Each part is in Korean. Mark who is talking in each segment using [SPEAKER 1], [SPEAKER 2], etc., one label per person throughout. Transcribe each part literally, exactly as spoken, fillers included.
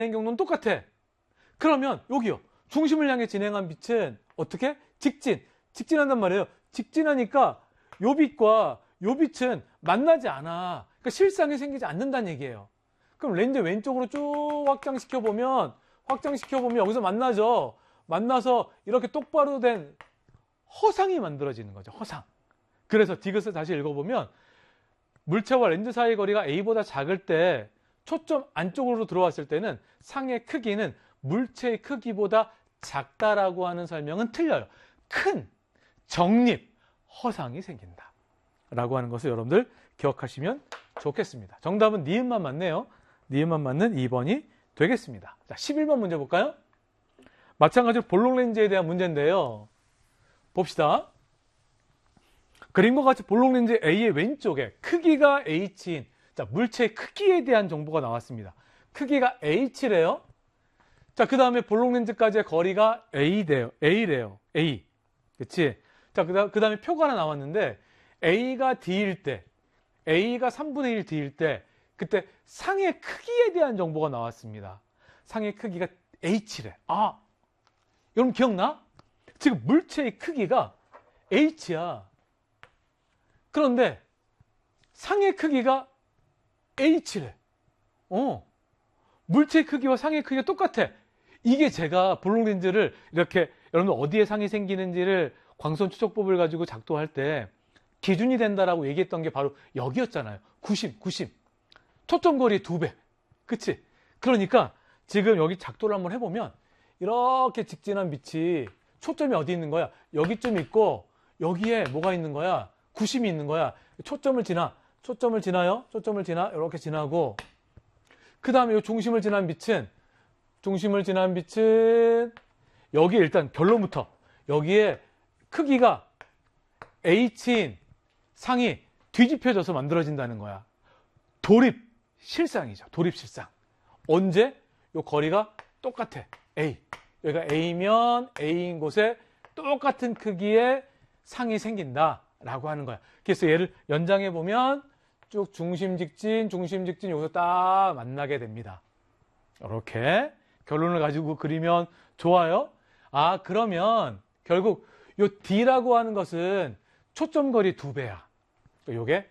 [SPEAKER 1] 경로는 똑같아. 그러면 여기요. 중심을 향해 진행한 빛은 어떻게? 직진. 직진한단 말이에요. 직진하니까 요 빛과 요 빛은 만나지 않아. 그러니까 실상이 생기지 않는다는 얘기예요. 그럼 렌즈 왼쪽으로 쭉 확장시켜보면 확장시켜보면 여기서 만나죠. 만나서 이렇게 똑바로 된 허상이 만들어지는 거죠. 허상. 그래서 디귿을 다시 읽어보면 물체와 렌즈 사이의 거리가 A보다 작을 때 초점 안쪽으로 들어왔을 때는 상의 크기는 물체의 크기보다 작다라고 하는 설명은 틀려요. 큰 정립, 허상이 생긴다 라고 하는 것을 여러분들 기억하시면 좋겠습니다. 정답은 니은만 맞네요. 니은만 맞는 이 번이 되겠습니다. 자, 십일 번 문제 볼까요? 마찬가지로 볼록 렌즈에 대한 문제인데요. 봅시다. 그림과 같이 볼록 렌즈 A의 왼쪽에 크기가 H인, 자, 물체의 크기에 대한 정보가 나왔습니다. 크기가 H래요. 자, 그 다음에 볼록 렌즈까지의 거리가 A래요. A래요. A. 그치? 자, 그 다음에 표가 하나 나왔는데, A가 D일 때, A가 삼분의 일 D일 때, 그때 상의 크기에 대한 정보가 나왔습니다. 상의 크기가 H래. 아, 여러분 기억나? 지금 물체의 크기가 H야. 그런데 상의 크기가 H래. 어, 물체의 크기와 상의 크기가 똑같아. 이게 제가 볼록 렌즈를 이렇게 여러분 어디에 상이 생기는지를 광선 추적법을 가지고 작동할 때 기준이 된다라고 얘기했던 게 바로 여기였잖아요. 구십, 구십. 초점거리의 두 배. 그치? 그러니까 지금 여기 작도를 한번 해보면 이렇게 직진한 빛이 초점이 어디 있는 거야? 여기쯤 있고 여기에 뭐가 있는 거야? 구심이 있는 거야. 초점을 지나. 초점을 지나요. 초점을 지나. 이렇게 지나고 그 다음에 이 중심을 지난 빛은 중심을 지난 빛은 여기 일단 결론부터 여기에 크기가 H인 상이 뒤집혀져서 만들어진다는 거야. 도립 실상이죠. 도립 실상. 언제? 요 거리가 똑같아. A. 여기가 A면 A인 곳에 똑같은 크기의 상이 생긴다라고 하는 거야. 그래서 얘를 연장해 보면 쭉 중심 직진, 중심 직진 여기서 딱 만나게 됩니다. 이렇게 결론을 가지고 그리면 좋아요. 아, 그러면 결국 요 D라고 하는 것은 초점거리 두 배야. 요게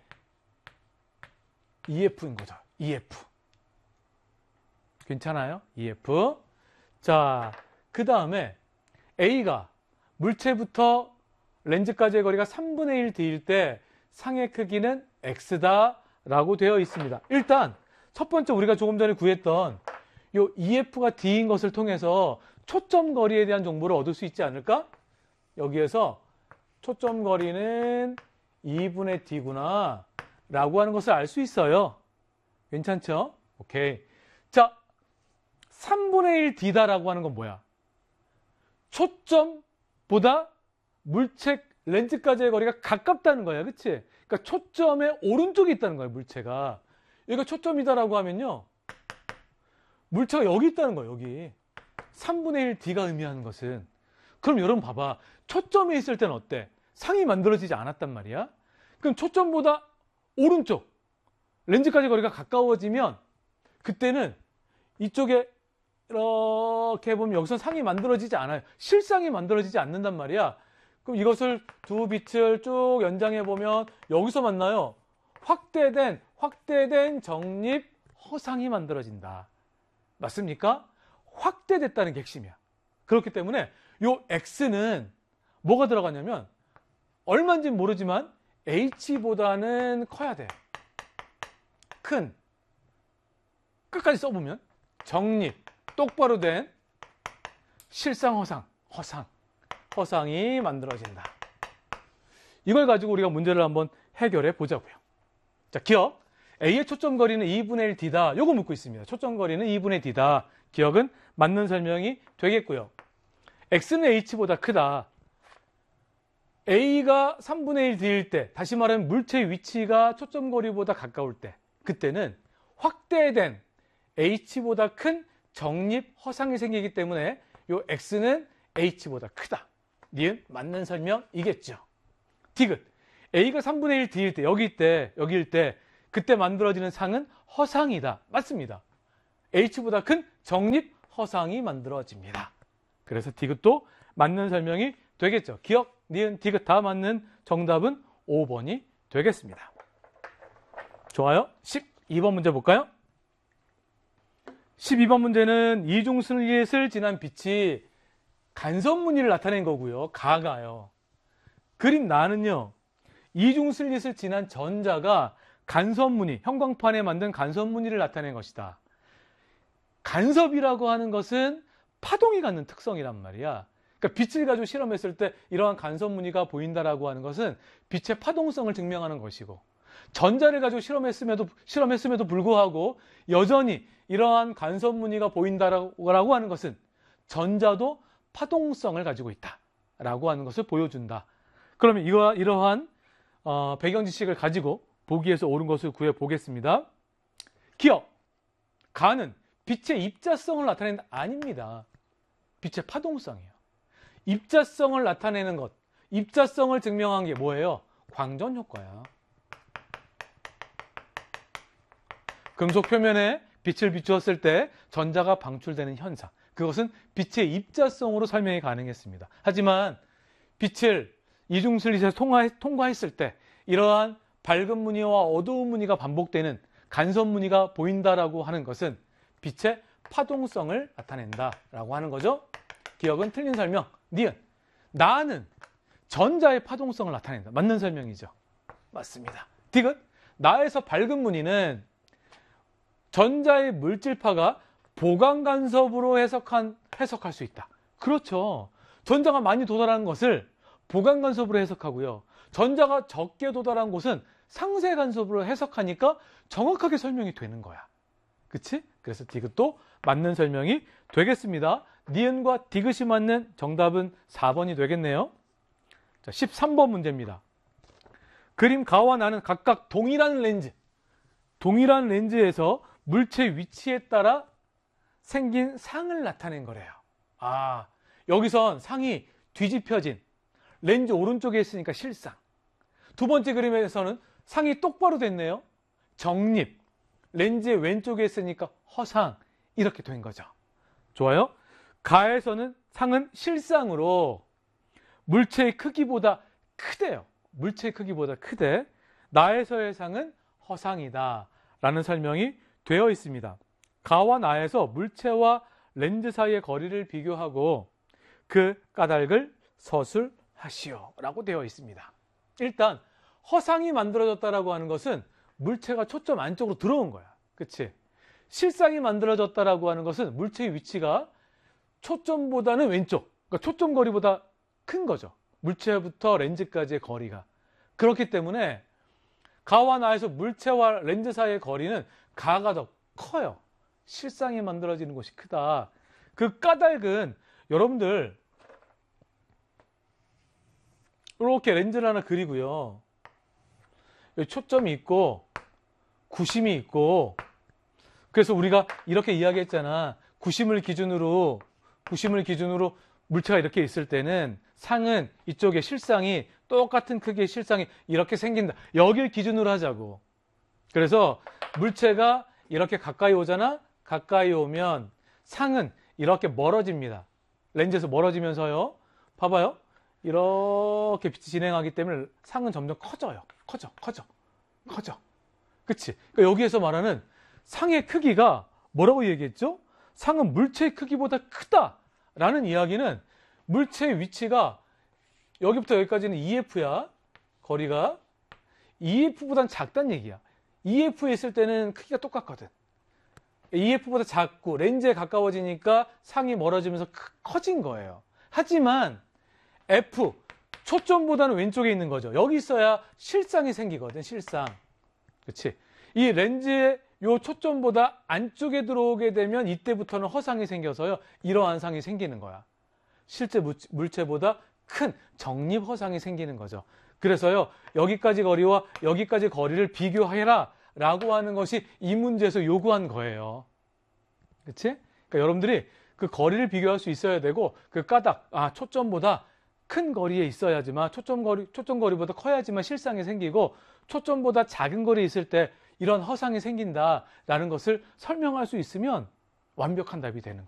[SPEAKER 1] 이에프인 거죠. 이에프. 괜찮아요? 이에프. 자, 그 다음에 A가 물체부터 렌즈까지의 거리가 삼분의 일 D일 때 상의 크기는 X다 라고 되어 있습니다. 일단 첫 번째 우리가 조금 전에 구했던 요 이에프가 D인 것을 통해서 초점 거리에 대한 정보를 얻을 수 있지 않을까? 여기에서 초점 거리는 이분의 D구나 라고 하는 것을 알 수 있어요. 괜찮죠? 오케이. 자, 삼분의 일 D다라고 하는 건 뭐야? 초점보다 물체 렌즈까지의 거리가 가깝다는 거야. 그치? 그러니까 초점의 오른쪽에 있다는 거야, 물체가. 여기가 초점이다라고 하면요. 물체가 여기 있다는 거야, 여기. 삼분의 일 D가 의미하는 것은. 그럼 여러분 봐봐. 초점에 있을 때는 어때? 상이 만들어지지 않았단 말이야. 그럼 초점보다 오른쪽, 렌즈까지 거리가 가까워지면 그때는 이쪽에 이렇게 보면 여기서 상이 만들어지지 않아요. 실상이 만들어지지 않는단 말이야. 그럼 이것을 두 빛을 쭉 연장해 보면 여기서 만나요. 확대된 확대된 정립 허상이 만들어진다. 맞습니까? 확대됐다는 게 핵심이야. 그렇기 때문에 요 X는 뭐가 들어가냐면 얼마인지는 모르지만 H보다는 커야 돼. 큰. 끝까지 써보면 정립, 똑바로 된 실상 허상, 허상, 허상이 만들어진다. 이걸 가지고 우리가 문제를 한번 해결해 보자고요. 자, 기억. A의 초점거리는 이분의 일 D다. 요거 묻고 있습니다. 초점거리는 이분의 D다. 기억은 맞는 설명이 되겠고요. X는 H보다 크다. A가 삼분의 일 D일 때, 다시 말하면 물체의 위치가 초점거리보다 가까울 때, 그때는 확대된 H보다 큰 정립 허상이 생기기 때문에 요 X는 H보다 크다. 니은 맞는 설명이겠죠. 디귿. A가 삼분의 일 D일 때, 여기일 때, 여기일 때, 그때 만들어지는 상은 허상이다. 맞습니다. H보다 큰 정립 허상이 만들어집니다. 그래서 디귿도 맞는 설명이 되겠죠. 기억, 니은, 디귿 다 맞는 정답은 오 번이 되겠습니다. 좋아요. 십이 번 문제 볼까요? 십이 번 문제는 이중슬릿을 지난 빛이 간섭무늬를 나타낸 거고요. 가가요. 그림 나는요. 이중슬릿을 지난 전자가 간섭무늬, 형광판에 만든 간섭무늬를 나타낸 것이다. 간섭이라고 하는 것은 파동이 갖는 특성이란 말이야. 그러니까 빛을 가지고 실험했을 때 이러한 간섭무늬가 보인다라고 하는 것은 빛의 파동성을 증명하는 것이고, 전자를 가지고 실험했음에도, 실험했음에도 불구하고 여전히 이러한 간섭무늬가 보인다라고 하는 것은 전자도 파동성을 가지고 있다라고 하는 것을 보여준다. 그러면 이와 이러한 어, 배경 지식을 가지고 보기에서 옳은 것을 구해 보겠습니다. 기억, 가는 빛의 입자성을 나타내는 아닙니다. 빛의 파동성이에요. 입자성을 나타내는 것, 입자성을 증명한 게 뭐예요? 광전 효과야. 금속 표면에 빛을 비추었을 때 전자가 방출되는 현상, 그것은 빛의 입자성으로 설명이 가능했습니다. 하지만 빛을 이중슬릿에서 통과했을 때 이러한 밝은 무늬와 어두운 무늬가 반복되는 간섭무늬가 보인다라고 하는 것은 빛의 파동성을 나타낸다라고 하는 거죠. 기억은 틀린 설명. 니은, 나는 전자의 파동성을 나타낸다. 맞는 설명이죠. 맞습니다. 디귿, 나에서 밝은 무늬는 전자의 물질파가 보강 간섭으로 해석한, 해석할 수 있다. 그렇죠. 전자가 많이 도달하는 것을 보강 간섭으로 해석하고요. 전자가 적게 도달한 곳은 상쇄 간섭으로 해석하니까 정확하게 설명이 되는 거야. 그치? 그래서 디귿도 맞는 설명이 되겠습니다. 니은과 디귿이 맞는 정답은 사 번이 되겠네요. 자, 십삼 번 문제입니다. 그림 가와 나는 각각 동일한 렌즈, 동일한 렌즈에서 물체 위치에 따라 생긴 상을 나타낸 거래요. 아, 여기선 상이 뒤집혀진, 렌즈 오른쪽에 있으니까 실상. 두 번째 그림에서는 상이 똑바로 됐네요. 정립. 렌즈의 왼쪽에 있으니까 허상. 이렇게 된 거죠. 좋아요. 가에서는 상은 실상으로 물체의 크기보다 크대요. 물체의 크기보다 크대. 나에서의 상은 허상이다 라는 설명이 되어 있습니다. 가와 나에서 물체와 렌즈 사이의 거리를 비교하고 그 까닭을 서술하시오 라고 되어 있습니다. 일단 허상이 만들어졌다라고 하는 것은 물체가 초점 안쪽으로 들어온 거야. 그치? 실상이 만들어졌다라고 하는 것은 물체의 위치가 초점보다는 왼쪽, 그러니까 초점 거리보다 큰 거죠. 물체부터 렌즈까지의 거리가. 그렇기 때문에 가와 나에서 물체와 렌즈 사이의 거리는 가가 더 커요. 실상이 만들어지는 곳이 크다. 그 까닭은 여러분들 이렇게 렌즈를 하나 그리고요. 여기 초점이 있고 구심이 있고, 그래서 우리가 이렇게 이야기했잖아. 구심을 기준으로 구심을 기준으로 물체가 이렇게 있을 때는 상은 이쪽에 실상이 똑같은 크기의 실상이 이렇게 생긴다. 여길 기준으로 하자고. 그래서 물체가 이렇게 가까이 오잖아. 가까이 오면 상은 이렇게 멀어집니다. 렌즈에서 멀어지면서요. 봐봐요. 이렇게 빛이 진행하기 때문에 상은 점점 커져요. 커져, 커져, 커져. 그치? 그러니까 여기에서 말하는 상의 크기가 뭐라고 얘기했죠? 상은 물체의 크기보다 크다라는 이야기는 물체의 위치가 여기부터 여기까지는 이에프야. 거리가 이에프보다는 작다는 얘기야. 이에프에 있을 때는 크기가 똑같거든. 이에프보다 작고 렌즈에 가까워지니까 상이 멀어지면서 커진 거예요. 하지만 F, 초점보다는 왼쪽에 있는 거죠. 여기 있어야 실상이 생기거든. 실상. 그치? 이 렌즈의 요 초점보다 안쪽에 들어오게 되면 이때부터는 허상이 생겨서요. 이러한 상이 생기는 거야. 실제 물체보다 큰 정립 허상이 생기는 거죠. 그래서요. 여기까지 거리와 여기까지 거리를 비교해라 라고 하는 것이 이 문제에서 요구한 거예요. 그치? 그러니까 여러분들이 그 거리를 비교할 수 있어야 되고 그 까닭, 아, 초점보다 큰 거리에 있어야지만 초점 거리, 초점 거리보다 커야지만 실상이 생기고 초점보다 작은 거리에 있을 때 이런 허상이 생긴다라는 것을 설명할 수 있으면 완벽한 답이 되는 거예요.